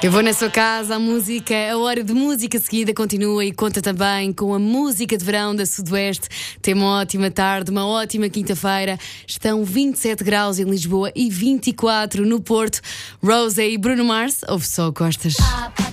Eu vou na sua casa, a hora de música seguida continua e conta também com a música de verão da Sudoeste. Tem uma ótima tarde, uma ótima quinta-feira. Estão 27 graus em Lisboa e 24 no Porto. Rose e Bruno Mars, ouve só Costas.